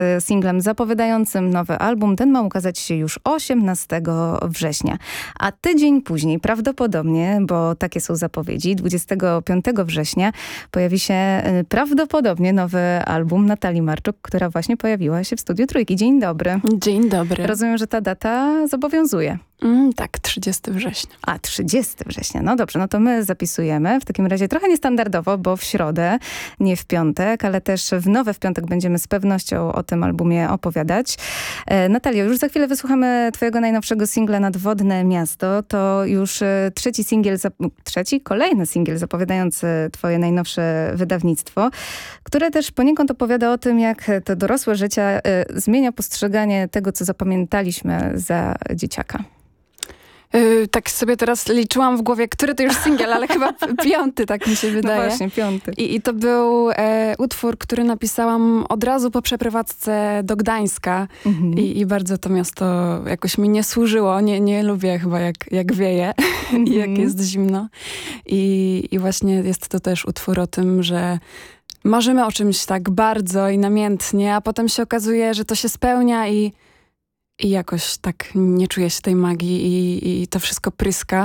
singlem zapowiadającym nowy album. Ten ma ukazać się już 18 września. A tydzień później prawdopodobnie, bo takie są zapowiedzi, 25 września pojawi się prawdopodobnie nowy album Natalii Marczuk, która właśnie pojawiła się w Studiu Trójki. Dzień dobry. Dzień dobry. Rozumiem, że ta data zobowiązuje. Tak, 30 września. A, 30 września. No dobrze, no to my zapisujemy. W takim razie trochę niestandardowo, bo w środę, nie w piątek, ale też w piątek będziemy z pewnością o tym albumie opowiadać. Natalio, już za chwilę wysłuchamy twojego najnowszego singla Nadwodne Miasto. To już kolejny singiel zapowiadający twoje najnowsze wydawnictwo, które też poniekąd opowiada o tym, jak to dorosłe życie zmienia postrzeganie tego, co zapamiętaliśmy za dzieciaka. Tak sobie teraz liczyłam w głowie, który to już singiel, ale chyba 5, tak mi się wydaje. No właśnie, 5. I to był utwór, który napisałam od razu po przeprowadzce do Gdańska. I bardzo to miasto jakoś mi nie służyło. Nie lubię chyba jak wieje i jak jest zimno. I właśnie jest to też utwór o tym, że marzymy o czymś tak bardzo i namiętnie, a potem się okazuje, że to się spełnia i jakoś tak nie czuję się tej magii i to wszystko pryska.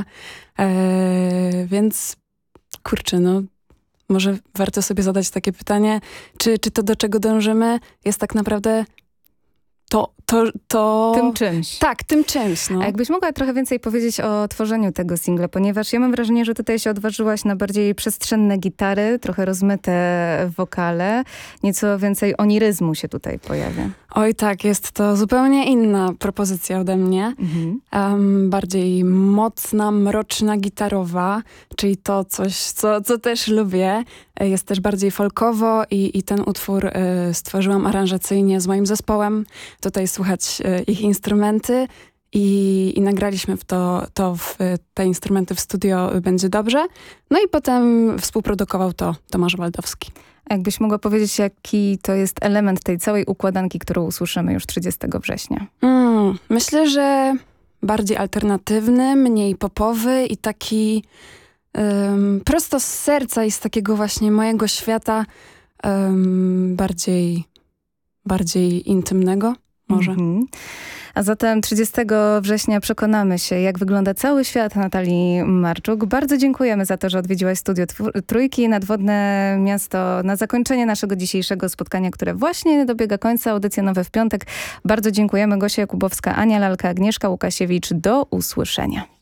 Więc kurczę, no może warto sobie zadać takie pytanie, czy to, do czego dążymy, jest tak naprawdę to... Tym czymś. Tak, tym czymś. No. A jakbyś mogła trochę więcej powiedzieć o tworzeniu tego singla, ponieważ ja mam wrażenie, że tutaj się odważyłaś na bardziej przestrzenne gitary, trochę rozmyte wokale, nieco więcej oniryzmu się tutaj pojawia. Oj tak, jest to zupełnie inna propozycja ode mnie. Bardziej mocna, mroczna, gitarowa, czyli to coś, co też lubię. Jest też bardziej folkowo i ten utwór stworzyłam aranżacyjnie z moim zespołem. Tutaj słychać ich instrumenty i nagraliśmy te instrumenty w studio Będzie Dobrze. No i potem współprodukował to Tomasz Waldowski. A jakbyś mogła powiedzieć, jaki to jest element tej całej układanki, którą usłyszymy już 30 września? Myślę, że bardziej alternatywny, mniej popowy i taki prosto z serca i z takiego właśnie mojego świata bardziej intymnego może. A zatem 30 września przekonamy się, jak wygląda cały świat Natalii Marczuk. Bardzo dziękujemy za to, że odwiedziłaś Studio Trójki, Nadwodne Miasto na zakończenie naszego dzisiejszego spotkania, które właśnie dobiega końca. Audycja nowe w piątek. Bardzo dziękujemy. Gosia Jakubowska, Ania Lalka, Agnieszka Łukasiewicz. Do usłyszenia.